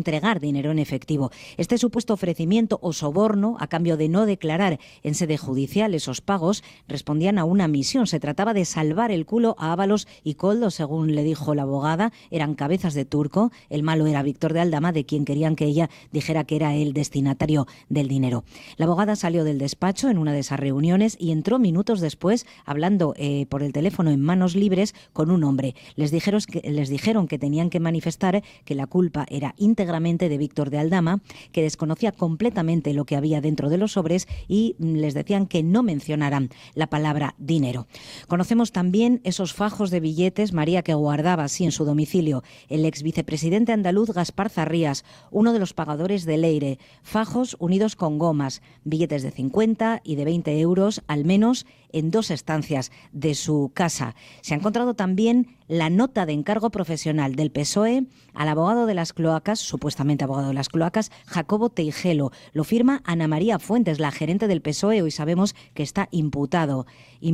entregar dinero en efectivo. Este supuesto ofrecimiento o soborno, a cambio de no declarar en sede judicial esos pagos, respondían a una misión. Se trataba de salvar el culo a Ábalos y Koldo, según le dijo la abogada. Eran cabezas de turco. El malo era Víctor de Aldama, de quien querían que ella dijera que era el destinatario del dinero. La abogada salió del despacho en una de esas reuniones y entró minutos después hablando por el teléfono en manos libres con un hombre. Les dijeron que tenían que manifestar que la culpa era íntegramente de Víctor de Aldama, que desconocía completamente lo que había dentro de los sobres y les decían que no mencionaran la palabra dinero. Conocemos también esos fajos de billetes, María, que guardaba así en su domicilio el ex vicepresidente andaluz Gaspar Zarrías, uno de los pagadores de Leire. Fajos unidos con gomas, billetes de 50 y de 20 euros al menos en 2 estancias de su casa. Se ha encontrado también la nota de encargo profesional del PSOE al abogado de las cloacas, supuestamente abogado de las cloacas, Jacobo Teijelo. Lo firma Ana María Fuentes, la gerente del PSOE. Hoy sabemos que está imputada.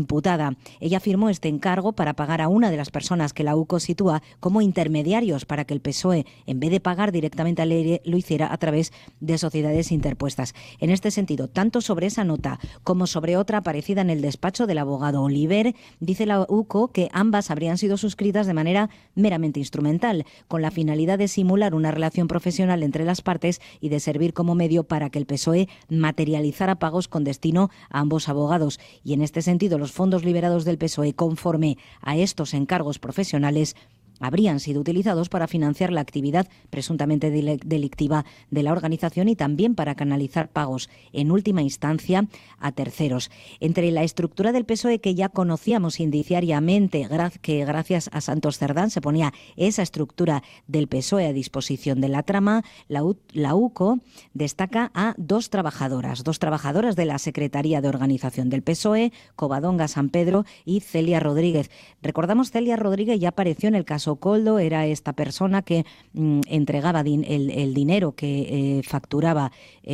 Ella firmó este encargo para pagar a una de las personas que la UCO sitúa como intermediarios para que el PSOE, en vez de pagar directamente a Leire, lo hiciera a través de sociedades interpuestas. En este sentido, tanto sobre esa nota como sobre otra aparecida en el despacho del abogado Oliver, dice la UCO que ambas habrían sido suscritas de manera meramente instrumental, con la finalidad de simular una relación profesional entre las partes y de servir como medio para que el PSOE materializara pagos con destino a ambos abogados. Y en este sentido, los fondos liberados del PSOE conforme a estos encargos profesionales habrían sido utilizados para financiar la actividad presuntamente delictiva de la organización y también para canalizar pagos, en última instancia, a terceros. Entre la estructura del PSOE que ya conocíamos indiciariamente, que gracias a Santos Cerdán se ponía esa estructura del PSOE a disposición de la trama, la UCO destaca a dos trabajadoras de la Secretaría de Organización del PSOE, Covadonga San Pedro y Celia Rodríguez. Recordamos, Celia Rodríguez ya apareció en el caso Koldo, era esta persona que entregaba el dinero que facturaba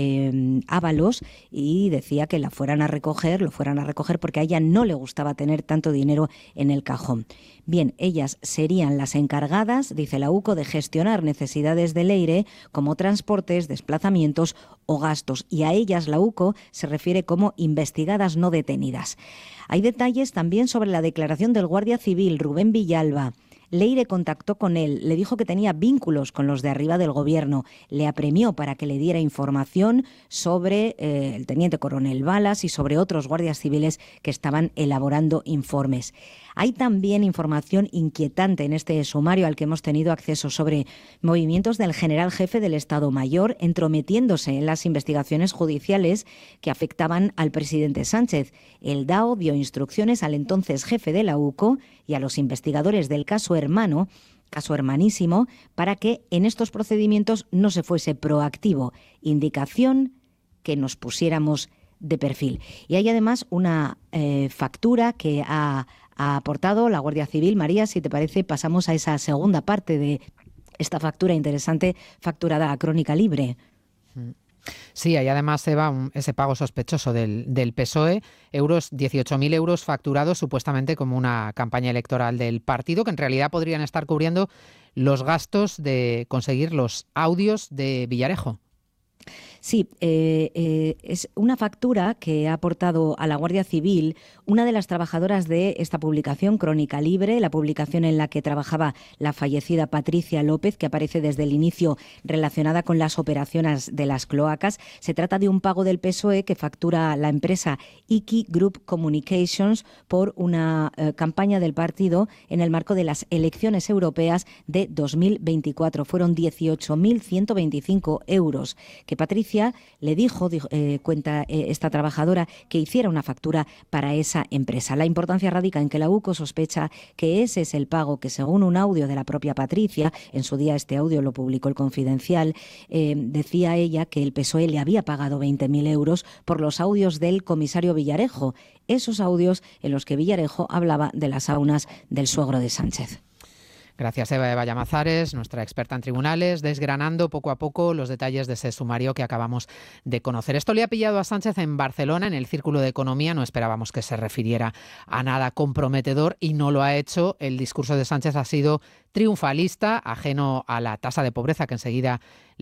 Ábalos y decía que lo fueran a recoger porque a ella no le gustaba tener tanto dinero en el cajón. Bien, ellas serían las encargadas, dice la UCO, de gestionar necesidades de Leire como transportes, desplazamientos o gastos, y a ellas la UCO se refiere como investigadas no detenidas. Hay detalles también sobre la declaración del guardia civil Rubén Villalba. Leire contactó con él, le dijo que tenía vínculos con los de arriba del gobierno, le apremió para que le diera información sobre el teniente coronel Balas y sobre otros guardias civiles que estaban elaborando informes. Hay también información inquietante en este sumario al que hemos tenido acceso sobre movimientos del general jefe del Estado Mayor entrometiéndose en las investigaciones judiciales que afectaban al presidente Sánchez. El DAO dio instrucciones al entonces jefe de la UCO y a los investigadores del caso hermanísimo, para que en estos procedimientos no se fuese proactivo. Indicación que nos pusiéramos de perfil. Y hay además una factura que ha aportado la Guardia Civil. María, si te parece, pasamos a esa segunda parte de esta factura interesante, facturada a Crónica Libre. Sí, ahí además se va ese pago sospechoso del PSOE, 18.000 euros facturados supuestamente como una campaña electoral del partido, que en realidad podrían estar cubriendo los gastos de conseguir los audios de Villarejo. Sí, es una factura que ha aportado a la Guardia Civil una de las trabajadoras de esta publicación, Crónica Libre, la publicación en la que trabajaba la fallecida Patricia López, que aparece desde el inicio relacionada con las operaciones de las cloacas. Se trata de un pago del PSOE que factura la empresa Iki Group Communications por una campaña del partido en el marco de las elecciones europeas de 2024. Fueron 18.125 euros que Patricia le dijo, cuenta esta trabajadora, que hiciera una factura para esa empresa. La importancia radica en que la UCO sospecha que ese es el pago que, según un audio de la propia Patricia, en su día este audio lo publicó el Confidencial, decía ella que el PSOE le había pagado 20.000 euros por los audios del comisario Villarejo, esos audios en los que Villarejo hablaba de las saunas del suegro de Sánchez. Gracias, Eva Llamazares, nuestra experta en tribunales, desgranando poco a poco los detalles de ese sumario que acabamos de conocer. Esto le ha pillado a Sánchez en Barcelona, en el Círculo de Economía. No esperábamos que se refiriera a nada comprometedor y no lo ha hecho. El discurso de Sánchez ha sido triunfalista, ajeno a la tasa de pobreza que enseguida